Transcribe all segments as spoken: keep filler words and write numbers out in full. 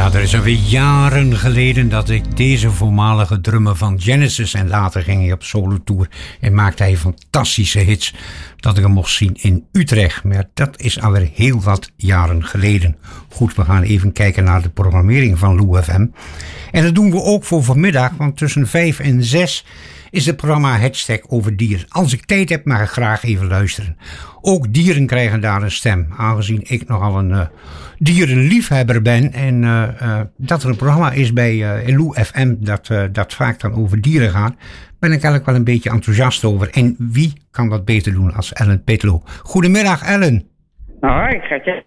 Ja, er is alweer jaren geleden dat ik deze voormalige drummer van Genesis en later ging hij op solo-tour en maakte hij fantastische hits dat ik hem mocht zien in Utrecht. Maar dat is alweer heel wat jaren geleden. Goed, we gaan even kijken naar de programmering van Lou F M. En dat doen we ook voor vanmiddag, want tussen vijf en zes is het programma Hashtag over dier. Als ik tijd heb, mag ik graag even luisteren. Ook dieren krijgen daar een stem, aangezien ik nogal een uh, dierenliefhebber ben. En uh, uh, dat er een programma is bij uh, Lou F M dat, uh, dat vaak dan over dieren gaat, ben ik eigenlijk wel een beetje enthousiast over. En wie kan dat beter doen als Ellen Pitlow? Goedemiddag, Ellen. Hoi, Gertje.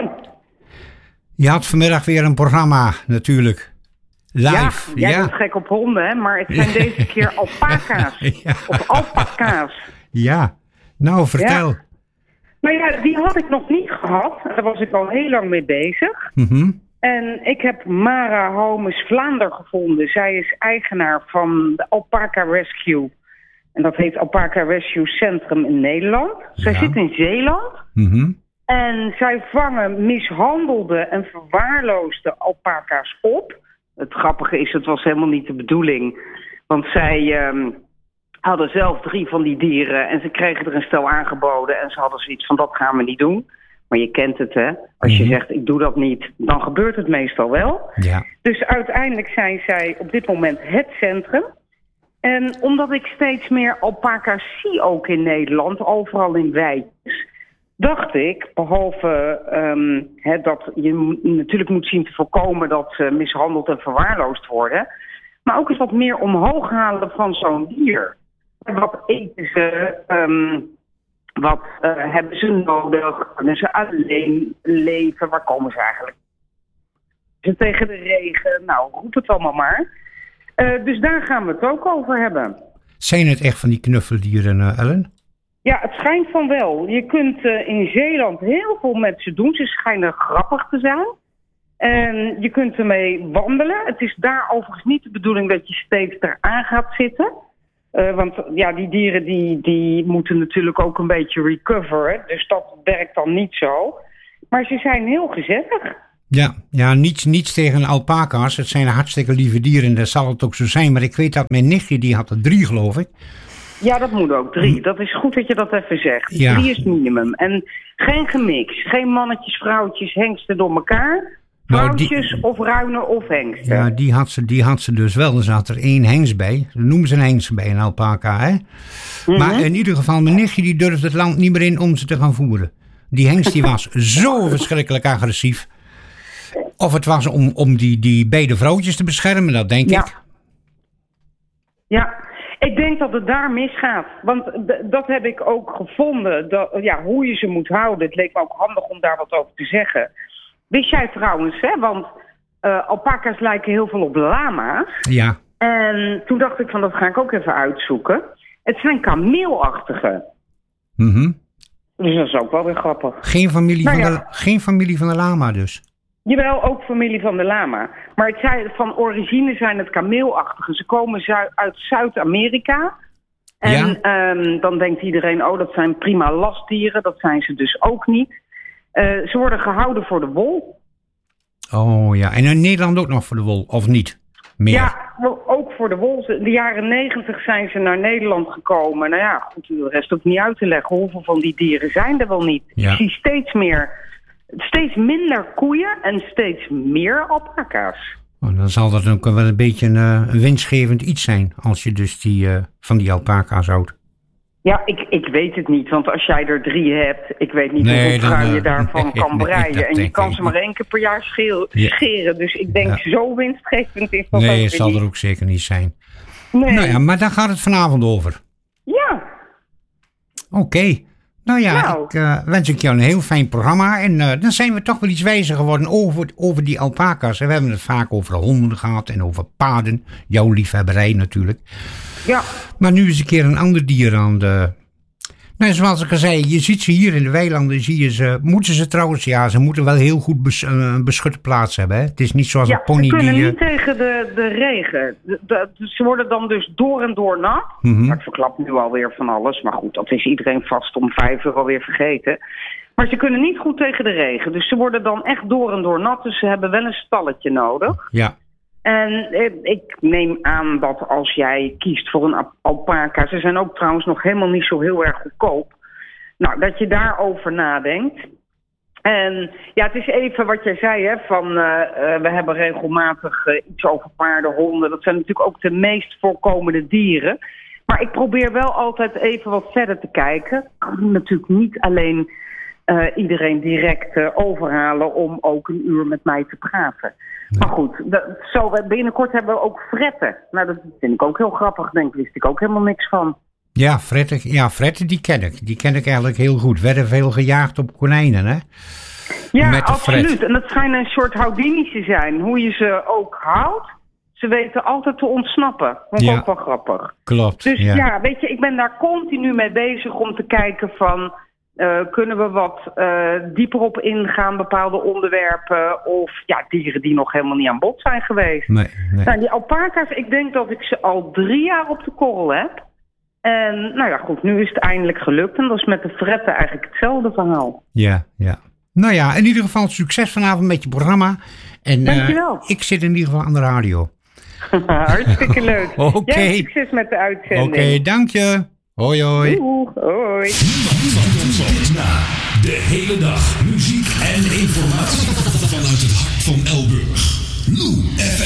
Je had vanmiddag weer een programma, natuurlijk. Live. Ja, jij ja. bent gek op honden, hè? Maar het zijn deze keer alpaca's. Ja. Of alpaca's. Ja, nou vertel. Ja. Nou ja, die had ik nog niet gehad. Daar was ik al heel lang mee bezig. Mm-hmm. En ik heb Mara Homes Vlaander gevonden. Zij is eigenaar van de Alpaca Rescue. En dat heet Alpaca Rescue Centrum in Nederland. Zij ja. zit in Zeeland. Mm-hmm. En zij vangen mishandelde en verwaarloosde alpaca's op. Het grappige is, het was helemaal niet de bedoeling. Want zij um, hadden zelf drie van die dieren en ze kregen er een stel aangeboden. En ze hadden zoiets van, dat gaan we niet doen. Maar je kent het, hè. Als je mm-hmm. zegt, ik doe dat niet, dan gebeurt het meestal wel. Ja. Dus uiteindelijk zijn zij op dit moment het centrum. En omdat ik steeds meer alpaca's zie ook in Nederland, overal in wijkjes, dacht ik, behalve um, he, dat je m- natuurlijk moet zien te voorkomen dat ze mishandeld en verwaarloosd worden, maar ook eens wat meer omhoog halen van zo'n dier. Wat eten ze? Um, wat uh, hebben ze nodig? Kunnen ze alleen leven? Waar komen ze eigenlijk? Ze tegen de regen? Nou, roep het allemaal maar. Uh, dus daar gaan we het ook over hebben. Zijn het echt van die knuffeldieren, uh, Ellen? Ja, het schijnt van wel. Je kunt uh, in Zeeland heel veel met ze doen. Ze schijnen grappig te zijn. En je kunt ermee wandelen. Het is daar overigens niet de bedoeling dat je steeds eraan gaat zitten. Uh, want ja, die dieren die, die moeten natuurlijk ook een beetje recoveren. Dus dat werkt dan niet zo. Maar ze zijn heel gezellig. Ja, ja niets, niets tegen alpaca's. Het zijn hartstikke lieve dieren en dat zal het ook zo zijn. Maar ik weet dat mijn nichtje, die had er drie, geloof ik. Ja, dat moet ook, drie. Dat is goed dat je dat even zegt. Ja. Drie is minimum. En geen gemix. Geen mannetjes, vrouwtjes, hengsten door elkaar. Vrouwtjes nou, die, of ruinen of hengsten. Ja, die had, ze, die had ze dus wel. Er zat er één hengst bij. Dat noemen ze een hengst bij een alpaca, hè. Mm-hmm. Maar in ieder geval, mijn nichtje die durfde het land niet meer in om ze te gaan voeren. Die hengst die was zo verschrikkelijk agressief. Of het was om, om die, die beide vrouwtjes te beschermen, dat denk ja. ik. Ja. Ik denk dat het daar misgaat. Want d- dat heb ik ook gevonden. Dat, ja, hoe je ze moet houden. Het leek me ook handig om daar wat over te zeggen. Wist jij trouwens, hè? Want uh, alpaca's lijken heel veel op lama's. Ja. En toen dacht ik van, dat ga ik ook even uitzoeken. Het zijn kameelachtige. Mm-hmm. Dus dat is ook wel weer grappig. Geen familie, nou, van, ja. de, geen familie van de lama dus? Jawel, ook familie van de lama. Maar het zijn, van origine zijn het kameelachtige. Ze komen zu- uit Zuid-Amerika. En ja. um, dan denkt iedereen, oh, dat zijn prima lastdieren. Dat zijn ze dus ook niet. Uh, ze worden gehouden voor de wol. Oh ja, en in Nederland ook nog voor de wol, of niet? Meer? Ja, ook voor de wol. In de jaren negentig zijn ze naar Nederland gekomen. Nou ja, goed, de rest ook niet uit te leggen. Hoeveel van die dieren zijn er wel niet? Ja. Ik zie steeds meer... Steeds minder koeien en steeds meer alpaca's. Oh, dan zal dat ook wel een beetje een, uh, een winstgevend iets zijn, als je dus die, uh, van die alpaca's houdt. Ja, ik, ik weet het niet, want als jij er drie hebt, ik weet niet nee, hoeveel trui uh, je daarvan nee, kan breien. Nee, en je kan ze maar één keer per jaar scheel, ja. scheren, dus ik denk ja. zo winstgevend is dat nee, ook het zal niet. er ook zeker niet zijn. Nee. Nou ja, maar daar gaat het vanavond over. Ja. Oké. Okay. Nou ja, nou. ik uh, wens ik jou een heel fijn programma. En uh, dan zijn we toch wel iets wijzer geworden over, over die alpaca's. We hebben het vaak over honden gehad en over paarden. Jouw liefhebberij natuurlijk. Ja. Maar nu is een keer een ander dier aan de... Nou, zoals ik al zei, je ziet ze hier in de weilanden, zie je ze, moeten ze trouwens, ja, ze moeten wel heel goed bes, een beschutte plaats hebben. Hè? Het is niet zoals ja, een pony ze kunnen die... niet tegen de, de regen. De, de, ze worden dan dus door en door nat. Mm-hmm. Maar ik verklap nu alweer van alles, maar goed, dat is iedereen vast om vijf euro weer vergeten. Maar ze kunnen niet goed tegen de regen, dus ze worden dan echt door en door nat, dus ze hebben wel een stalletje nodig. Ja. En eh, ik neem aan dat als jij kiest voor een alpaca, ze zijn ook trouwens nog helemaal niet zo heel erg goedkoop, nou, dat je daarover nadenkt. En ja, het is even wat jij zei, hè, van uh, uh, we hebben regelmatig uh, iets over paarden, honden. Dat zijn natuurlijk ook de meest voorkomende dieren. Maar ik probeer wel altijd even wat verder te kijken. Ik kan natuurlijk niet alleen uh, iedereen direct uh, overhalen om ook een uur met mij te praten. Nee. Maar goed, dat, zo, binnenkort hebben we ook fretten. Nou, dat vind ik ook heel grappig, denk ik. Wist ik ook helemaal niks van. Ja, fretten, ja, fretten die ken ik. Die ken ik eigenlijk heel goed. Werden veel gejaagd op konijnen, hè? Ja, met de absoluut. fret. En dat schijnen een soort houdini's te zijn. Hoe je ze ook houdt, ze weten altijd te ontsnappen. Dat is ja. ook wel grappig. Klopt, Dus ja. ja, weet je, ik ben daar continu mee bezig om te kijken van... Uh, kunnen we wat uh, dieper op ingaan, bepaalde onderwerpen... of ja, dieren die nog helemaal niet aan bod zijn geweest. Nee, nee. Nou, die alpaca's, ik denk dat ik ze al drie jaar op de korrel heb. En nou ja, goed, nu is het eindelijk gelukt. En dat is met de fretten eigenlijk hetzelfde verhaal. Ja, ja. Nou ja, in ieder geval succes vanavond met je programma. En, dankjewel. Uh, ik zit in ieder geval aan de radio. Hartstikke leuk. Oké. Okay. Ja, succes met de uitzending. Oké, okay, dank je. Hoi, hoi. Doeg, hoi. De hele dag muziek en informatie vanuit het hart van Elburg. Lou F M.